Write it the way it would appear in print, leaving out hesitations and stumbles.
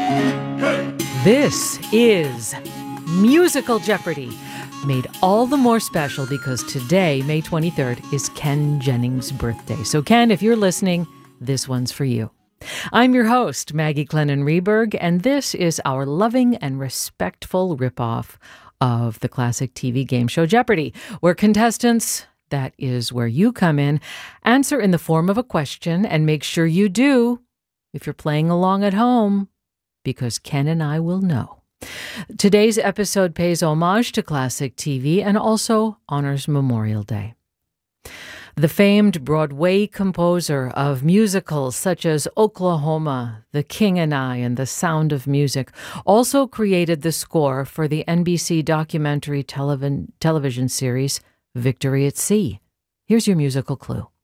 This is Musical Jeopardy! Made all the more special because today, May 23rd, is Ken Jennings' birthday. So Ken, if you're listening, this one's for you. I'm your host, Maggie Clennon Rehberg, and this is our loving and respectful ripoff of the classic TV game show Jeopardy! Where contestants, that is where you come in, answer in the form of a question, and make sure you do if you're playing along at home, because Ken and I will know. Today's episode pays homage to classic TV and also honors Memorial Day. The famed Broadway composer of musicals such as Oklahoma, The King and I, and The Sound of Music also created the score for the NBC documentary television series Victory at Sea. Here's your musical clue.